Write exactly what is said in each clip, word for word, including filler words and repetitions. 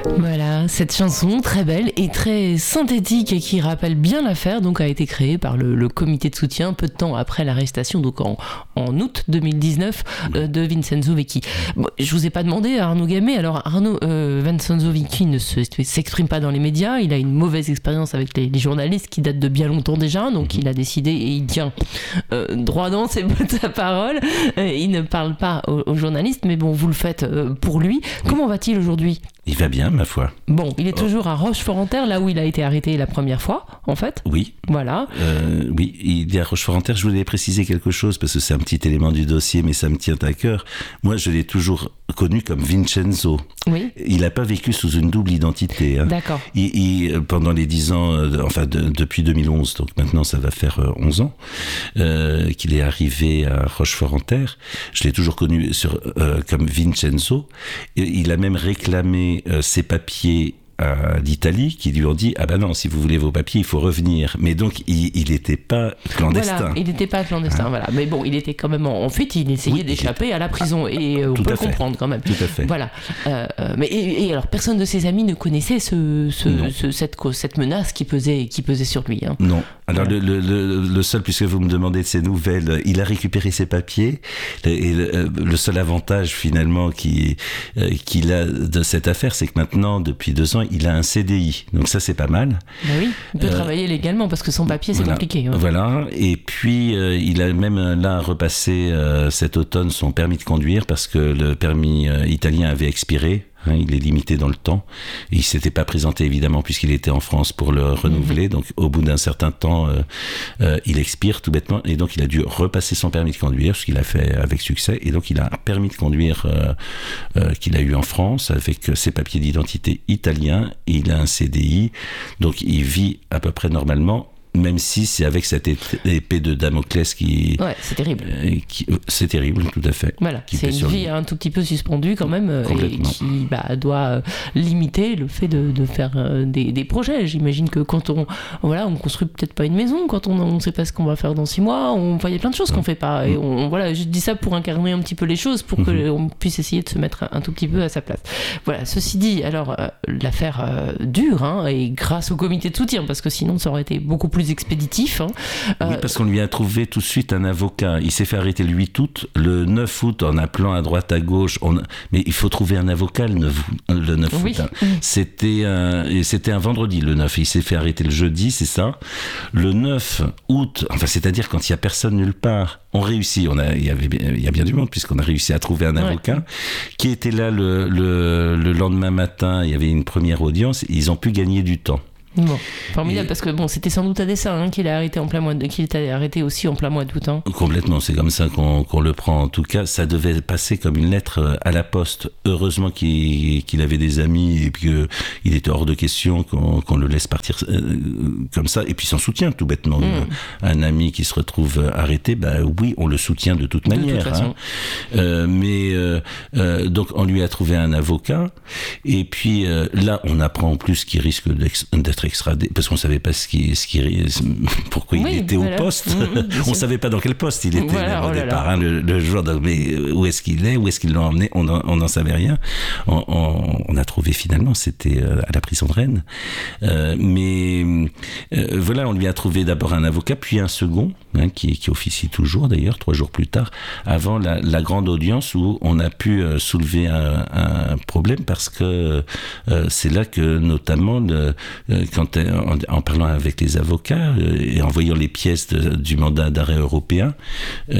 Voilà, cette chanson très belle et très synthétique et qui rappelle bien l'affaire, donc a été créée par le, le comité de soutien peu de temps après l'arrestation, donc en, en août deux mille dix-neuf, euh, de Vincenzo Vecchi. Bon, je vous ai pas demandé à Arnaud Gamay, alors Arnaud euh, Vincenzo Vecchi ne se, s'exprime pas dans les médias, il a une mauvaise expérience avec les, les journalistes qui date de bien longtemps déjà, donc il a décidé et il tient euh, droit dans ses mots de sa parole, euh, il ne parle pas aux, aux journalistes, mais bon, vous le faites euh, pour lui. Comment va-t-il aujourd'hui ? Il va bien, ma foi. Bon, il est toujours à Rochefort-en-Terre, là où il a été arrêté la première fois, en fait. Oui. Voilà. Euh, oui, il est à Rochefort-en-Terre. Je voulais préciser quelque chose, parce que c'est un petit élément du dossier, mais ça me tient à cœur. Moi, je l'ai toujours connu comme Vincenzo. Oui. Il n'a pas vécu sous une double identité. Hein. D'accord. Il, il, pendant les dix ans, euh, enfin de, depuis deux mille onze, donc maintenant ça va faire euh, onze ans, euh, qu'il est arrivé à Rochefort-en-Terre. Je l'ai toujours connu sur, euh, comme Vincenzo. Et il a même réclamé euh, ses papiers à l'Italie, qui lui ont dit « Ah ben non, si vous voulez vos papiers, il faut revenir ». Mais donc, il n'était pas clandestin. Voilà, il n'était pas clandestin, hein. Voilà. Mais bon, il était quand même en, en fuite, il essayait oui, d'échapper à la prison, ah, et euh, on peut le comprendre quand même. Tout à fait. Voilà. Euh, mais, et, et alors, personne de ses amis ne connaissait ce, ce, ce, cette, cette menace qui pesait, qui pesait sur lui. Hein. Non. Alors, voilà. le, le, le seul, puisque vous me demandez de ses nouvelles, il a récupéré ses papiers, et le, le seul avantage, finalement, qu'il qui a de cette affaire, c'est que maintenant, depuis deux ans, il a un C D I, donc ça c'est pas mal. Ben oui, il peut euh, travailler légalement parce que sans papier c'est voilà, compliqué. Hein. Voilà, et puis euh, il a même là repassé euh, cet automne son permis de conduire parce que le permis euh, italien avait expiré. Hein, il est limité dans le temps. Il ne s'était pas présenté évidemment puisqu'il était en France pour le renouveler. Mmh. Donc au bout d'un certain temps, euh, euh, il expire tout bêtement et donc il a dû repasser son permis de conduire, ce qu'il a fait avec succès. Et donc il a un permis de conduire euh, euh, qu'il a eu en France avec ses papiers d'identité italiens. Il a un C D I, donc il vit à peu près normalement. Même si c'est avec cette épée de Damoclès qui... Ouais, c'est terrible. Euh, qui, c'est terrible, tout à fait. Voilà, c'est une vie lui. un tout petit peu suspendue quand même, et qui bah, doit euh, limiter le fait de, de faire euh, des, des projets. J'imagine que quand on... Voilà, on construit peut-être pas une maison, quand on ne sait pas ce qu'on va faire dans six mois, on, enfin, il y a plein de choses qu'on fait pas. Et on, voilà, je dis ça pour incarner un petit peu les choses, pour mm-hmm. qu'on puisse essayer de se mettre un, un tout petit peu à sa place. Voilà, ceci dit, alors, euh, l'affaire euh, dure, hein, et grâce au comité de soutien, parce que sinon ça aurait été beaucoup plus expéditif. Hein. Oui, parce qu'on lui a trouvé tout de suite un avocat. Il s'est fait arrêter le huit août. Le neuf août, en appelant à droite, à gauche, on... mais il faut trouver un avocat le neuf août. Le neuf oui. août hein. c'était, un... c'était un vendredi, le neuf. Il s'est fait arrêter le jeudi, c'est ça. Le neuf août, enfin, c'est-à-dire quand il n'y a personne nulle part, on réussit. On a... il, y avait... il y a bien du monde, puisqu'on a réussi à trouver un avocat ouais. qui était là le... Le... le lendemain matin. Il y avait une première audience. Ils ont pu gagner du temps. Bon, formidable, et parce que bon, c'était sans doute à dessein hein, qu'il a arrêté en plein mois de, qu'il était arrêté aussi en plein mois d'août. Hein. Complètement, c'est comme ça qu'on, qu'on le prend. En tout cas, ça devait passer comme une lettre à la poste. Heureusement qu'il, qu'il avait des amis et puis qu'il était hors de question qu'on, qu'on le laisse partir euh, comme ça. Et puis son soutien, tout bêtement. Mmh. Un ami qui se retrouve arrêté, bah oui, on le soutient de toute manière. De toute hein. euh, mais euh, euh, donc on lui a trouvé un avocat. Et puis euh, là, on apprend en plus qu'il risque d'être extradé, parce qu'on ne savait pas ce qui, ce qui, pourquoi oui, il était voilà. au poste. Mmh, on ne savait pas dans quel poste il était voilà, au oh départ, hein, le, le jour de, mais où est-ce qu'il est, où est-ce qu'ils l'ont emmené, on n'en savait rien. On, on, on a trouvé finalement, c'était à la prison de Rennes. Euh, mais euh, voilà, on lui a trouvé d'abord un avocat, puis un second, hein, qui, qui officie toujours d'ailleurs, trois jours plus tard, avant la, la grande audience où on a pu euh, soulever un, un problème, parce que euh, c'est là que notamment le, euh, quand, en, en parlant avec les avocats euh, et en voyant les pièces de, du mandat d'arrêt européen, euh,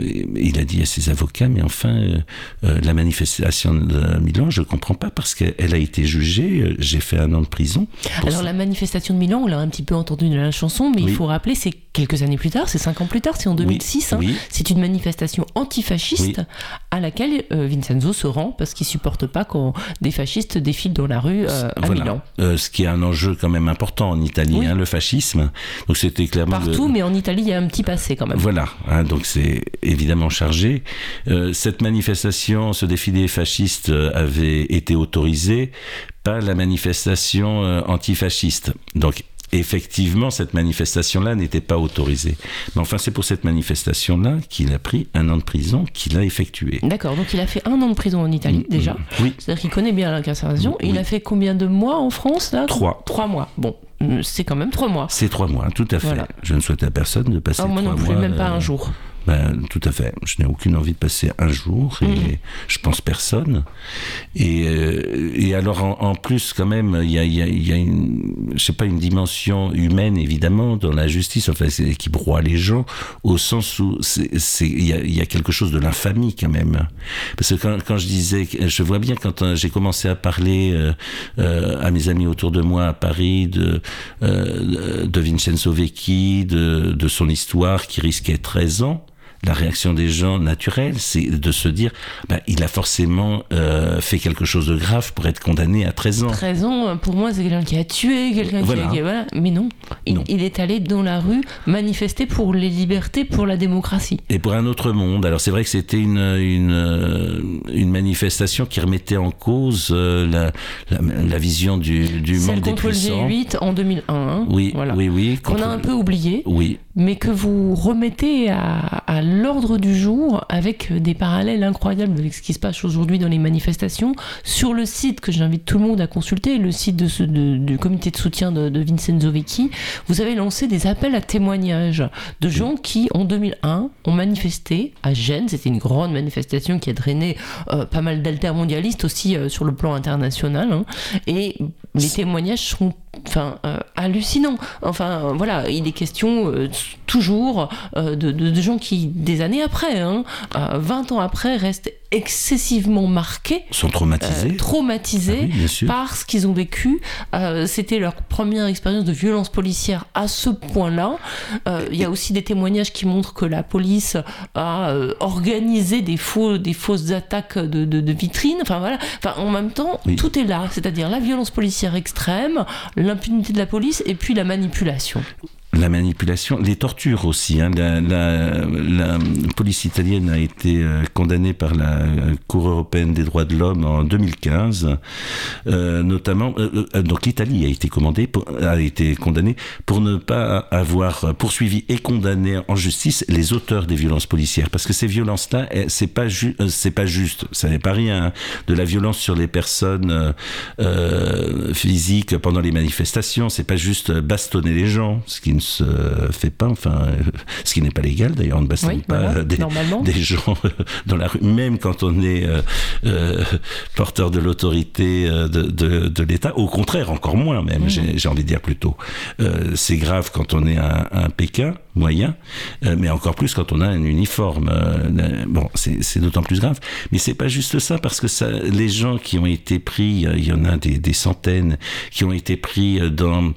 il a dit à ses avocats, mais enfin, euh, euh, la manifestation de Milan, je ne comprends pas, parce qu'elle a été jugée, euh, j'ai fait un an de prison. Alors ça. La manifestation de Milan, on l'a un petit peu entendu dans la chanson, mais oui. il faut rappeler, c'est quelques années plus tard, c'est cinq ans plus tard, c'est en deux mille six, oui. Hein, oui. c'est une manifestation antifasciste oui. à laquelle euh, Vincenzo se rend, parce qu'il ne supporte pas quand des fascistes défilent dans la rue euh, à voilà. Milan. Euh, ce qui est un enjeu quand même important en Italie, oui. hein, le fascisme. Donc c'était clairement partout, le... mais en Italie, il y a un petit passé quand même. Voilà, hein, donc c'est évidemment chargé. Euh, cette manifestation, ce défilé fasciste euh, avait été autorisé par la manifestation euh, antifasciste. Donc effectivement, cette manifestation-là n'était pas autorisée. Mais enfin, c'est pour cette manifestation-là qu'il a pris un an de prison, qu'il a effectué. D'accord, donc il a fait un an de prison en Italie, mmh, déjà. Oui. C'est-à-dire qu'il connaît bien l'incarcération. Oui. Il a fait combien de mois en France, là ? Trois. Trois mois, bon. C'est quand même trois mois. C'est trois mois, tout à fait. Voilà. Je ne souhaite à personne de passer oh, trois mois. Moi non plus, mois, même pas euh... un jour. Ben, tout à fait. Je n'ai aucune envie de passer un jour, et mmh. je pense personne. Et, euh, et alors, en, en plus, quand même, il y a, y a, y a une, je sais pas, une dimension humaine, évidemment, dans la justice, enfin, c'est, qui broie les gens, au sens où c'est, c'est, il y a, y a quelque chose de l'infamie, quand même. Parce que quand, quand je disais, je vois bien quand j'ai commencé à parler euh, euh, à mes amis autour de moi à Paris de, euh, de Vincenzo Vecchi, de, de son histoire qui risquait treize ans, la réaction des gens naturelle, c'est de se dire ben, il a forcément euh, fait quelque chose de grave pour être condamné à treize ans. treize ans, pour moi, c'est quelqu'un qui a tué, quelqu'un voilà. qui a... Voilà. Mais non, il, non, il est allé dans la rue manifester pour les libertés, pour la démocratie. Et pour un autre monde. Alors c'est vrai que c'était une, une, une manifestation qui remettait en cause euh, la, la, la vision du, du monde des puissants. Celle contre le G huit en deux mille un. Hein, oui, voilà. oui, oui. Qu'on a un peu oublié. Oui. Mais que vous remettez à, à l'ordre du jour avec des parallèles incroyables avec ce qui se passe aujourd'hui dans les manifestations. Sur le site que j'invite tout le monde à consulter, le site de ce, de, du comité de soutien de, de Vincenzo Vecchi, vous avez lancé des appels à témoignages de gens qui, en deux mille un, ont manifesté à Gênes. C'était une grande manifestation qui a drainé euh, pas mal d'altermondialistes aussi euh, sur le plan international. Hein, et les témoignages sont enfin, euh, hallucinants. Enfin, euh, voilà, il est question euh, toujours euh, de, de, de gens qui, des années après, hein, euh, vingt ans après, restent excessivement marqués, sont traumatisés, euh, traumatisés ah oui, par ce qu'ils ont vécu. Euh, c'était leur première expérience de violence policière à ce point-là. Euh, il y a aussi des témoignages qui montrent que la police a euh, organisé des, faux, des fausses attaques de, de, de vitrines. Enfin voilà. Enfin, en même temps, oui. tout est là. C'est-à-dire la violence policière extrême, l'impunité de la police et puis la manipulation. La manipulation, les tortures aussi. Hein. La, la, la police italienne a été euh, condamnée par la Cour européenne des droits de l'homme en deux mille quinze, euh, notamment. Euh, euh, donc l'Italie a été commandée, pour, a été condamnée pour ne pas avoir poursuivi et condamné en justice les auteurs des violences policières, parce que ces violences-là, c'est pas ju- c'est pas juste. Ça n'est pas rien. Hein. De la violence sur les personnes euh, euh, physiques pendant les manifestations, c'est pas juste bastonner les gens, ce qui ne se fait pas, enfin, ce qui n'est pas légal d'ailleurs, on ne bastonne oui, pas voilà, des, des gens dans la rue, même quand on est euh, euh, porteur de l'autorité de, de, de l'État, au contraire, encore moins même, mmh. j'ai, j'ai envie de dire plutôt. Euh, c'est grave quand on est un, un Pékin moyen, euh, mais encore plus quand on a un uniforme. Euh, bon, c'est, c'est d'autant plus grave. Mais c'est pas juste ça, parce que ça, les gens qui ont été pris, il y en a des, des centaines, qui ont été pris dans,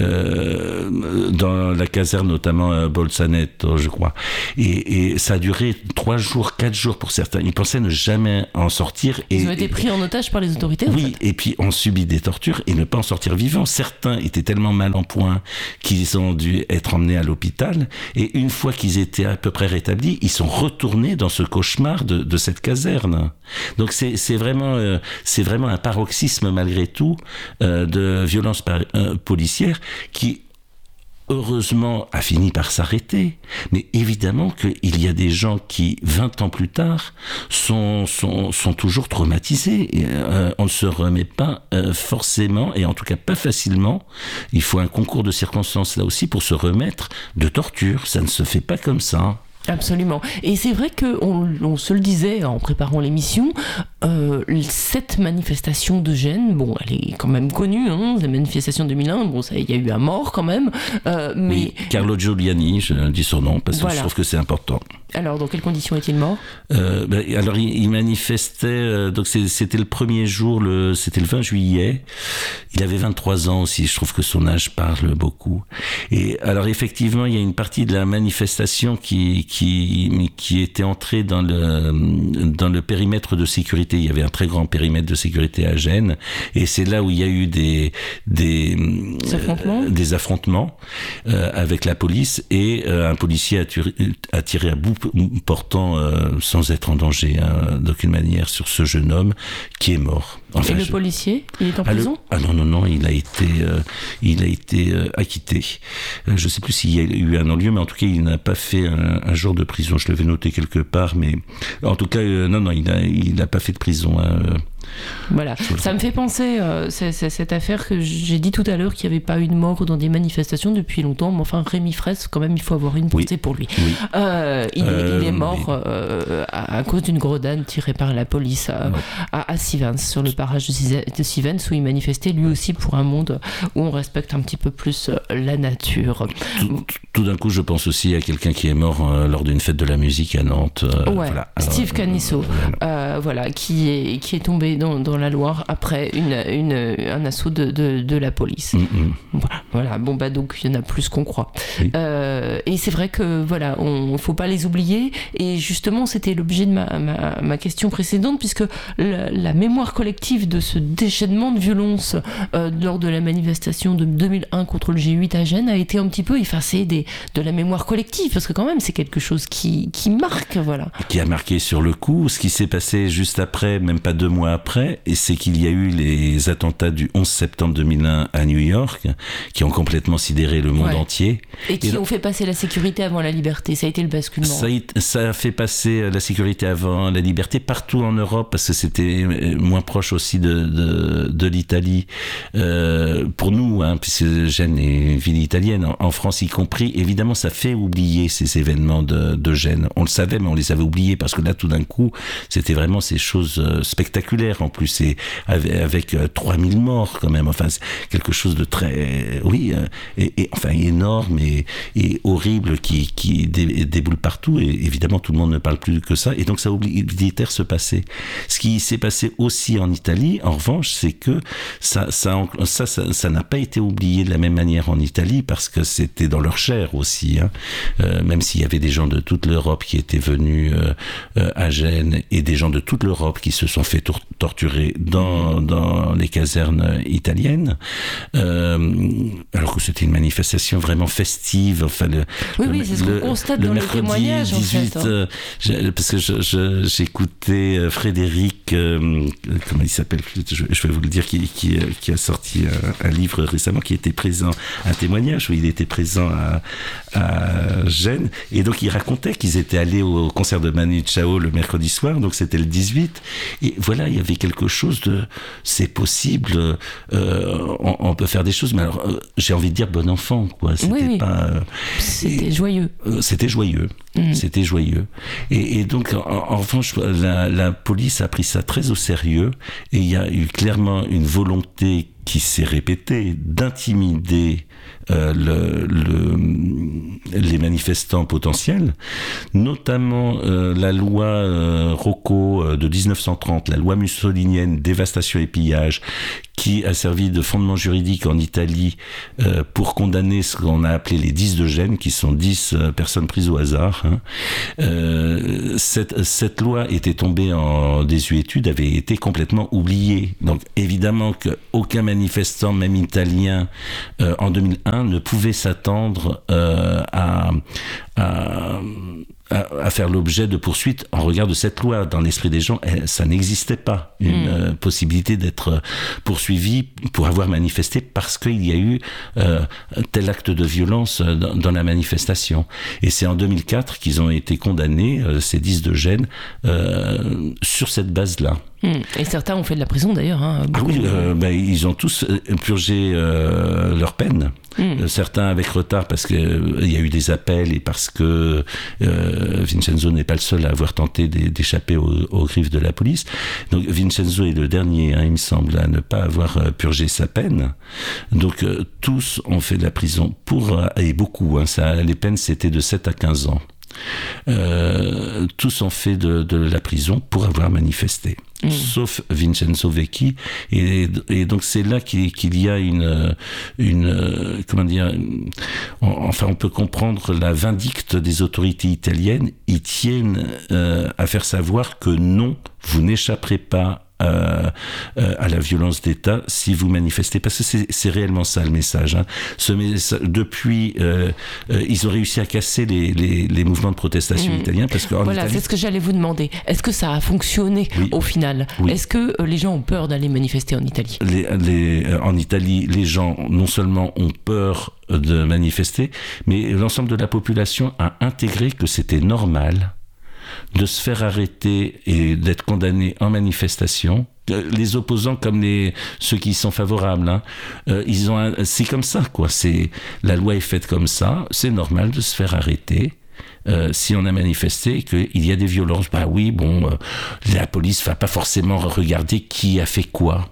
euh, dans la caserne, notamment euh, Bolzaneto, je crois. Et, et ça a duré trois jours, quatre jours pour certains. Ils pensaient ne jamais en sortir. Et, Ils ont été pris en otage par les autorités. Oui, en fait. Et puis ont subi des tortures et ne pas en sortir vivants. Certains étaient tellement mal en point qu'ils ont dû être emmenés à l'hôpital. Et une fois qu'ils étaient à peu près rétablis, ils sont retournés dans ce cauchemar de, de cette caserne. Donc c'est, c'est, vraiment, euh, c'est vraiment un paroxysme malgré tout euh, de violence par, euh, policière qui, heureusement, a fini par s'arrêter. Mais évidemment qu'il y a des gens qui, vingt ans plus tard, sont, sont, sont toujours traumatisés. Et, euh, on ne se remet pas euh, forcément, et en tout cas pas facilement. Il faut un concours de circonstances là aussi pour se remettre de torture. Ça ne se fait pas comme ça. Absolument. Et c'est vrai qu'on on se le disait en préparant l'émission, euh, cette manifestation de Gênes, bon, elle est quand même connue, hein, la manifestation de deux mille un, bon, il y a eu un mort quand même. Euh, mais... Oui, Carlo Giuliani, je dis son nom, parce que voilà. Je trouve que c'est important. Alors, dans quelles conditions est-il mort ? euh, ben, Alors, il, il manifestait, euh, donc c'est, c'était le premier jour, le, c'était le vingt juillet. Il avait vingt-trois ans aussi, je trouve que son âge parle beaucoup. Et alors, effectivement, il y a une partie de la manifestation qui qui, qui était entré dans le, dans le périmètre de sécurité. Il y avait un très grand périmètre de sécurité à Gênes, et c'est là où il y a eu des, des, affrontements, euh, des affrontements euh, avec la police, et euh, un policier a, tué, a tiré à bout portant, euh, sans être en danger hein, d'aucune manière, sur ce jeune homme qui est mort. Enfin, et le je... policier, il est en ah, prison le... ah non, non, non, il a été, euh, il a été euh, acquitté. Euh, je ne sais plus s'il y a eu un non-lieu, mais en tout cas, il n'a pas fait un, un jour de prison. Je l'avais noté quelque part, mais en tout cas, euh, non, non, il n'a il a pas fait de prison. Hein. Voilà, ça me fait penser, euh, c'est, c'est cette affaire que j'ai dit tout à l'heure, qu'il n'y avait pas eu de mort dans des manifestations depuis longtemps, mais enfin Rémi Fraisse, quand même, il faut avoir une pensée oui. pour lui. Oui. Euh, il, euh, il est mort oui. euh, à, à cause d'une grenade tirée par la police à, ouais. à, à Sivens, sur le barrage de Sivens, où il manifestait lui aussi pour un monde où on respecte un petit peu plus la nature. Tout, tout d'un coup, je pense aussi à quelqu'un qui est mort euh, lors d'une fête de la musique à Nantes. Euh, ouais, voilà. Steve Alors, Canisso, euh, euh, voilà, qui est, qui est tombé Dans, dans la Loire après une, une, un assaut de, de, de la police. Mm-hmm. Voilà, voilà. Bon bah donc il y en a plus qu'on croit. Oui. Euh, et c'est vrai que voilà, on faut pas les oublier. Et justement, c'était l'objet de ma, ma, ma question précédente, puisque la, la mémoire collective de ce déchaînement de violence euh, lors de la manifestation de deux mille un contre le G huit à Gênes a été un petit peu effacée des, de la mémoire collective, parce que quand même c'est quelque chose qui, qui marque, voilà. Qui a marqué sur le coup. Ce qui s'est passé juste après, même pas deux mois après, et c'est qu'il y a eu les attentats du onze septembre deux mille un à New York, qui ont complètement sidéré le monde ouais. entier. Et qui et ont fait passer la sécurité avant la liberté. Ça a été le basculement. Ça a, ça a fait passer la sécurité avant la liberté partout en Europe, parce que c'était moins proche aussi de, de, de l'Italie. Euh, pour nous, hein, puisque Gênes est une ville italienne, en, en France y compris, évidemment, ça fait oublier ces événements de, de Gênes. On le savait, mais on les avait oubliés, parce que là, tout d'un coup, c'était vraiment ces choses spectaculaires, en plus. C'est avec, avec euh, trois mille morts quand même, enfin c'est quelque chose de très, oui, euh, et, et, enfin énorme et, et horrible qui, qui dé, déboule partout, et évidemment tout le monde ne parle plus que ça, et donc ça a oublié se passer. Ce qui s'est passé aussi en Italie, en revanche, c'est que ça, ça, ça, ça, ça n'a pas été oublié de la même manière en Italie, parce que c'était dans leur chair aussi, hein. Euh, même s'il y avait des gens de toute l'Europe qui étaient venus euh, euh, à Gênes, et des gens de toute l'Europe qui se sont fait tour- torturer dans, dans les casernes italiennes, euh, alors que c'était une manifestation vraiment festive. Enfin, le, oui, le, oui, c'est ce le, qu'on constate le dans les témoignages, dix-huit, en fait. Euh, je, parce que je, je, j'écoutais Frédéric, euh, comment il s'appelle, je, je vais vous le dire, qui, qui, qui a sorti un, un livre récemment, qui était présent, un témoignage où il était présent à, à Gênes, et donc il racontait qu'ils étaient allés au concert de Manu Chao le mercredi soir, donc c'était le dix-huit, et voilà, il y avait quelque chose de, c'est possible, euh, on, on peut faire des choses, mais alors euh, j'ai envie de dire bon enfant, quoi. C'était oui, oui. pas, euh, c'était et, joyeux. Euh, c'était joyeux. Mmh. C'était joyeux. Et, et donc, en, en revanche, la, la police a pris ça très au sérieux, et il y a eu clairement une volonté qui s'est répétée d'intimider euh, le, le, les manifestants potentiels, notamment euh, la loi euh, Rocco euh, de dix-neuf cent trente, la loi mussolinienne dévastation et pillage, qui a servi de fondement juridique en Italie euh, pour condamner ce qu'on a appelé les dix de Gênes, qui sont dix euh, personnes prises au hasard. Hein. Euh, cette, cette loi était tombée en désuétude, avait été complètement oubliée. Donc évidemment qu'aucun manifestant, même italien, euh, en deux mille un, ne pouvait s'attendre euh, à, à, à, à faire l'objet de poursuites en regard de cette loi. Dans l'esprit des gens, ça n'existait pas, une mmh. euh, possibilité d'être poursuivi pour avoir manifesté parce qu'il y a eu euh, tel acte de violence dans, dans la manifestation. Et c'est en deux mille quatre qu'ils ont été condamnés, euh, ces dix de Gênes, euh, sur cette base-là. Et certains ont fait de la prison d'ailleurs. Hein, ah oui, euh, bah, ils ont tous purgé euh, leur peine. Mmh. Certains avec retard parce qu'il euh, y a eu des appels et parce que euh, Vincenzo n'est pas le seul à avoir tenté d'échapper aux, aux griffes de la police. Donc Vincenzo est le dernier, hein, il me semble, à ne pas avoir purgé sa peine. Donc euh, tous ont fait de la prison pour, et beaucoup, hein, ça, les peines c'était de sept à quinze ans. Euh, tous ont fait de, de la prison pour avoir manifesté. Mmh. Sauf Vincenzo Vecchi, et, et donc c'est là qu'il, qu'il y a une, une comment dire, une, enfin on peut comprendre la vindicte des autorités italiennes. Ils tiennent euh, à faire savoir que non, vous n'échapperez pas Euh, euh, à la violence d'État si vous manifestez, parce que c'est, c'est réellement ça le message, hein. Ce message, depuis euh, euh, ils ont réussi à casser les, les, les mouvements de protestation mmh. italiens, parce que voilà, Italie... c'est ce que j'allais vous demander. Est-ce que ça a fonctionné oui. au final? Oui. Est-ce que euh, les gens ont peur d'aller manifester en Italie? les, les, euh, En Italie, les gens non seulement ont peur de manifester, mais l'ensemble de la population a intégré que c'était normal de se faire arrêter et d'être condamné en manifestation. Les opposants comme les, ceux qui y sont favorables, hein, euh, ils ont un, c'est comme ça, quoi. C'est, la loi est faite comme ça, c'est normal de se faire arrêter. Euh, si on a manifesté et qu'il y a des violences, bah oui, bon, euh, la police va pas forcément regarder qui a fait quoi.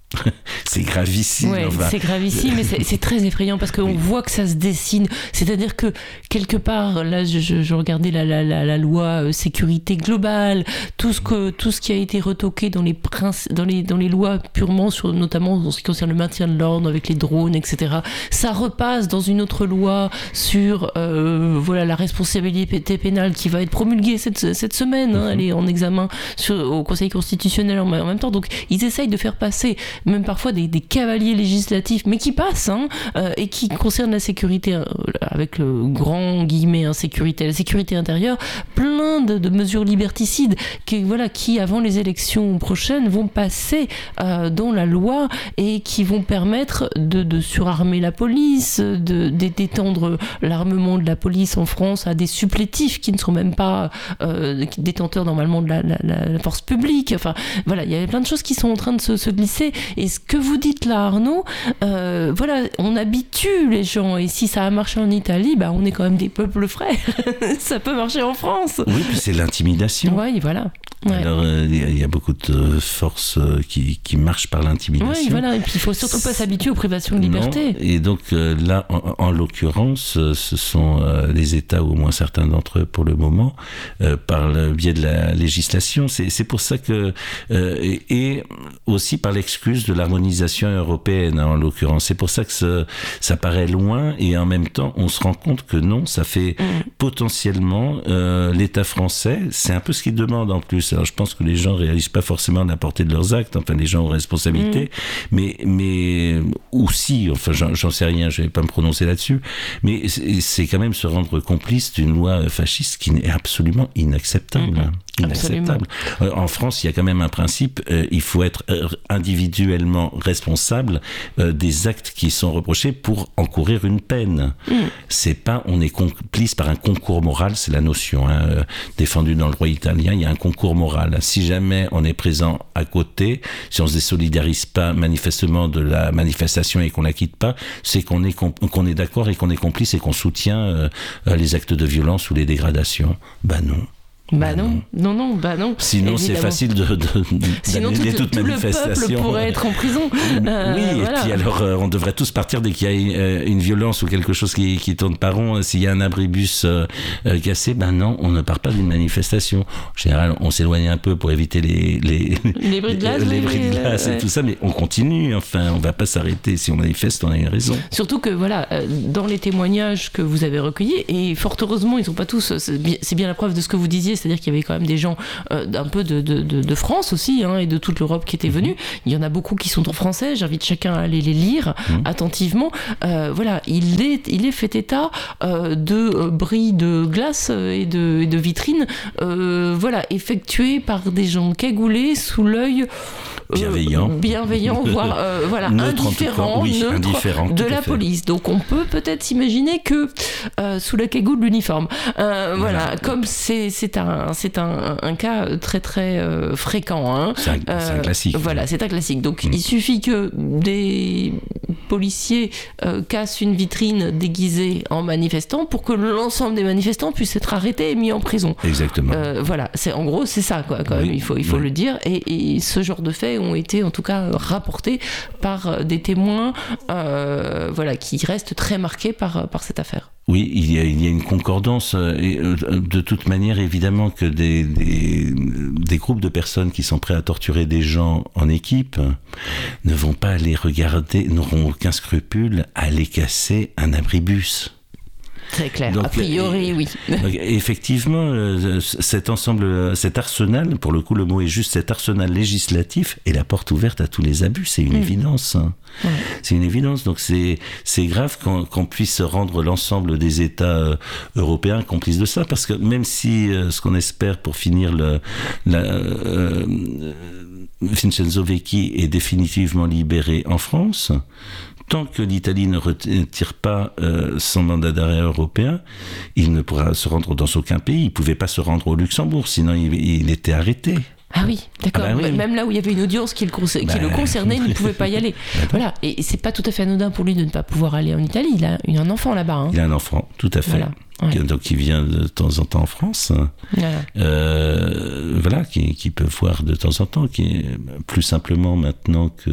C'est gravissime. Ouais, enfin. C'est gravissime, mais c'est, c'est très effrayant parce qu'on oui. voit que ça se dessine. C'est-à-dire que quelque part, là, je, je, je regardais la, la, la, la loi euh, sécurité globale, tout ce que tout ce qui a été retoqué dans les princ- dans les dans les lois purement sur, notamment en ce qui concerne le maintien de l'ordre avec les drones, et cetera. Ça repasse dans une autre loi sur euh, voilà la responsabilité pénale qui va être promulguée cette cette semaine. Hein, elle est en examen sur, au Conseil constitutionnel en, en même temps. Donc ils essayent de faire passer même parfois des, des cavaliers législatifs, mais qui passent, hein, euh, et qui concernent la sécurité, euh, avec le grand guillemet insécurité, la sécurité intérieure, plein de, de mesures liberticides qui, voilà, qui, avant les élections prochaines, vont passer euh, dans la loi et qui vont permettre de, de surarmer la police, de, d'étendre l'armement de la police en France à des supplétifs qui ne sont même pas euh, détenteurs normalement de la, la, la force publique. Enfin, voilà, il y a plein de choses qui sont en train de se, se glisser. Et ce que vous dites là, Arnaud, euh, voilà, on habitue les gens. Et si ça a marché en Italie, bah, on est quand même des peuples frères. Ça peut marcher en France. Oui, puis c'est l'intimidation. Oui, voilà. Ouais. Alors, il euh, y, y a beaucoup de forces euh, qui, qui marchent par l'intimidation. Oui, voilà. Et puis, il faut surtout pas s'habituer aux privations de liberté. Non. Et donc, euh, là, en, en l'occurrence, euh, ce sont euh, les États, ou au moins certains d'entre eux pour le moment, euh, par le biais de la législation. C'est, c'est pour ça que... Euh, et, et aussi par l'excuse de l'harmonisation européenne, hein, en l'occurrence. C'est pour ça que ce, ça paraît loin, et en même temps, on se rend compte que non, ça fait mmh. potentiellement euh, l'État français, c'est un peu ce qu'il demande en plus. Alors, je pense que les gens ne réalisent pas forcément la portée de leurs actes, enfin, les gens ont responsabilité, mmh. mais, mais aussi, enfin, j'en, j'en sais rien, je ne vais pas me prononcer là-dessus, mais c'est, c'est quand même se rendre complice d'une loi fasciste qui est absolument inacceptable. Mmh. Inacceptable. Euh, en France, il y a quand même un principe, euh, il faut être euh, individuellement responsable euh, des actes qui sont reprochés pour encourir une peine. Mmh. C'est pas, on est complice par un concours moral, c'est la notion, hein, euh, défendue dans le droit italien, il y a un concours moral. Si jamais on est présent à côté, si on ne se désolidarise pas manifestement de la manifestation et qu'on la quitte pas, c'est qu'on est, comp- qu'on est d'accord et qu'on est complice et qu'on soutient euh, les actes de violence ou les dégradations. Ben non. Bah non, non, non, bah non. Sinon, évidemment. C'est facile de, de, de Sinon, d'annuler tout, toute tout manifestation. Le peuple pourrait être en prison. Euh, oui, voilà. Et puis alors, euh, on devrait tous partir dès qu'il y a une, euh, une violence ou quelque chose qui, qui tourne pas rond. S'il y a un abribus euh, euh, cassé, ben non, on ne part pas d'une manifestation. En général, on s'éloigne un peu pour éviter les les les bris de glace, les, les bris de glace euh, et ouais. tout ça, mais on continue. Enfin, on va pas s'arrêter. Si on manifeste, on a une raison. Surtout que voilà, dans les témoignages que vous avez recueillis, et fort heureusement, ils sont pas tous. C'est bien, c'est bien la preuve de ce que vous disiez, c'est-à-dire qu'il y avait quand même des gens euh, un peu de, de, de, de France aussi, hein, et de toute l'Europe qui étaient venus. Il y en a beaucoup qui sont en français, j'invite chacun à aller les lire mmh. attentivement. Euh, voilà, il est, il est fait état euh, de euh, bris de glace et de, et de vitrines euh, voilà, effectués par des gens cagoulés sous l'œil bienveillant, euh, bienveillant voire euh, voilà, neutre, indifférent, oui, neutre indifférent de la police. Donc on peut peut-être s'imaginer que euh, sous la cagoule de l'uniforme. Euh, voilà, voilà, comme c'est, c'est un, c'est un un cas très très euh, fréquent. Hein. C'est, un, euh, c'est un classique. Voilà, c'est un classique. Donc mmh. il suffit que des policiers euh, cassent une vitrine déguisée en manifestant pour que l'ensemble des manifestants puissent être arrêtés et mis en prison. Exactement. Euh, voilà, c'est, en gros c'est ça, quoi, quand oui. même, il faut, il faut oui. le dire. Et, et ce genre de faits ont été en tout cas rapportés par des témoins euh, voilà, qui restent très marqués par, par cette affaire. Oui, il y a, il y a une concordance. Et de toute manière, évidemment que des, des, des groupes de personnes qui sont prêts à torturer des gens en équipe ne vont pas aller regarder, n'auront aucun scrupule à aller casser un abribus. Très clair, donc, a priori, et, oui. Donc, effectivement, euh, cet ensemble, cet arsenal, pour le coup, le mot est juste, cet arsenal législatif est la porte ouverte à tous les abus, c'est une mmh. évidence. Hein. Ouais. C'est une évidence, donc c'est, c'est grave qu'on, qu'on puisse rendre l'ensemble des États euh, européens complices de ça, parce que même si, euh, ce qu'on espère pour finir, le, la, euh, Vincenzo Vecchi est définitivement libéré en France, tant que l'Italie ne retire pas euh, son mandat d'arrêt européen, il ne pourra se rendre dans aucun pays. Il ne pouvait pas se rendre au Luxembourg, sinon il, il était arrêté. Ah oui, d'accord. Ah bah oui. Même là où il y avait une audience qui le, concer- bah... qui le concernait, il ne pouvait pas y aller. Voilà. Et c'est pas tout à fait anodin pour lui de ne pas pouvoir aller en Italie. Il a, il a un enfant là-bas. Hein. Il a un enfant, tout à fait. Voilà. Ouais. Donc il vient de temps en temps en France, voilà, euh, voilà qui, qui peut voir de temps en temps, qui plus simplement maintenant que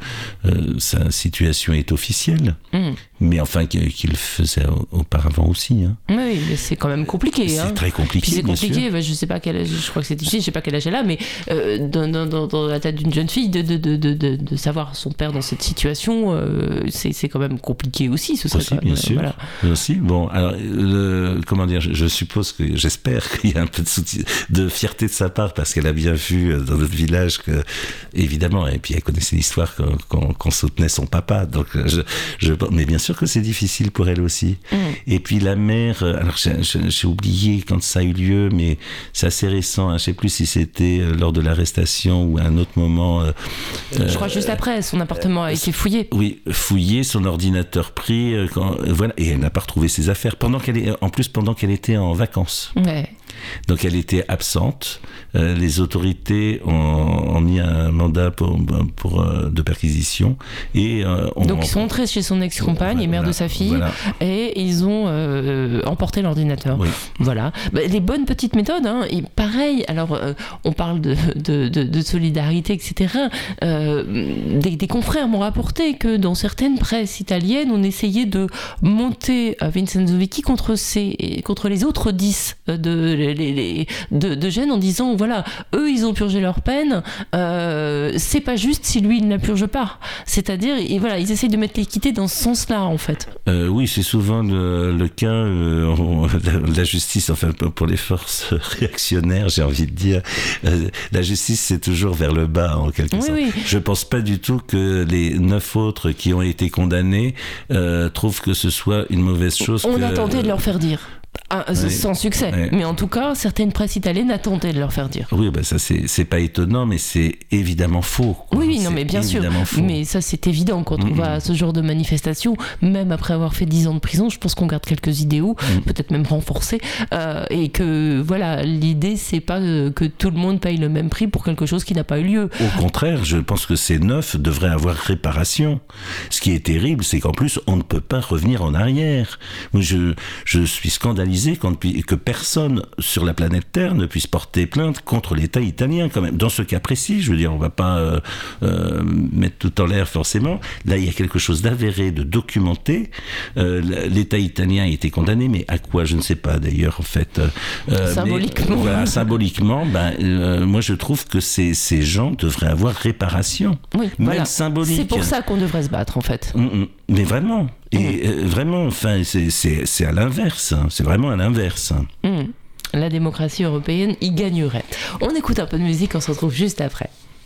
euh, sa situation est officielle, mmh. mais enfin qu'il faisait auparavant aussi. Hein. Oui, mais c'est quand même compliqué. C'est hein. très compliqué. Puis c'est compliqué. Bah, je sais pas quel âge, je crois que c'est difficile. Je sais pas quel âge elle a, mais euh, dans, dans, dans la tête d'une jeune fille, de, de, de, de, de, de savoir son père dans cette situation, euh, c'est, c'est quand même compliqué aussi. Ce serait aussi, quand bien même, sûr. Voilà. Aussi, bon, alors. Le, comment dire, je, je suppose que, j'espère qu'il y a un peu de, soutien, de fierté de sa part, parce qu'elle a bien vu dans notre village que, évidemment, et puis elle connaissait l'histoire qu'on, qu'on, qu'on soutenait son papa, donc je, je, mais bien sûr que c'est difficile pour elle aussi. Mmh. Et puis la mère, alors j'ai, j'ai oublié quand ça a eu lieu, mais c'est assez récent, hein, je sais plus si c'était lors de l'arrestation ou à un autre moment. Euh, je crois juste après, son appartement a été fouillé. Oui, fouillé, son ordinateur pris, quand, voilà, et elle n'a pas retrouvé ses affaires pendant qu'elle est, en plus pendant qu'elle était en vacances. Ouais. Donc elle était absente. Euh, les autorités ont, ont mis un mandat pour, pour, euh, de perquisition. Et, euh, on, Donc ils sont entrés chez son ex-compagne voilà, et mère de sa fille, voilà. Et ils ont euh, emporté l'ordinateur. Oui. Voilà. Bah, des bonnes petites méthodes. Hein. Et pareil, alors euh, on parle de, de, de, de solidarité, et cetera. Euh, des, des confrères m'ont rapporté que dans certaines presses italiennes, on essayait de monter Vincenzo Vecchi contre, ses, contre les autres dix de Les, les, de, de Gênes en disant voilà, eux ils ont purgé leur peine, euh, c'est pas juste si lui il ne la purge pas, c'est-à-dire et voilà, ils essayent de mettre l'équité dans ce sens-là en fait. Euh, oui, c'est souvent le, le cas euh, on, la, la justice, enfin pour les forces réactionnaires, j'ai envie de dire, euh, la justice c'est toujours vers le bas en quelque oui, sorte. Oui. Je pense pas du tout que les neuf autres qui ont été condamnés euh, trouvent que ce soit une mauvaise chose. On que, a tenté de leur faire dire. Ah, oui, sans succès, oui. Mais en tout cas, certaines presses italiennes a tenté de leur faire dire. Oui, bah ça c'est, c'est pas étonnant, mais c'est évidemment faux. Quoi. Oui, non, c'est mais bien sûr. Faux. Mais ça c'est évident quand mm-hmm. on va à ce genre de manifestation, même après avoir fait dix ans de prison, je pense qu'on garde quelques idéaux, mm. peut-être même renforcés, euh, et que voilà, l'idée c'est pas que tout le monde paye le même prix pour quelque chose qui n'a pas eu lieu. Au contraire, je pense que ces neuf devraient avoir réparation. Ce qui est terrible, c'est qu'en plus on ne peut pas revenir en arrière. Je, je suis scandalisé quand que personne sur la planète Terre ne puisse porter plainte contre l'État italien quand même. Dans ce cas précis, je veux dire, on va pas euh, euh, mettre tout en l'air forcément. Là, il y a quelque chose d'avéré, de documenté. Euh, L'État italien a été condamné, mais à quoi? Je ne sais pas d'ailleurs, en fait. Euh, symboliquement. Mais, voilà, symboliquement, ben, euh, moi je trouve que ces, ces gens devraient avoir réparation. Oui, même voilà. Symbolique. C'est pour ça qu'on devrait se battre, en fait. Mmh, mais vraiment. Et euh, vraiment, enfin, c'est, c'est, c'est à l'inverse. Hein. C'est vraiment à l'inverse. Mmh. La démocratie européenne y gagnerait. On écoute un peu de musique, on se retrouve juste après.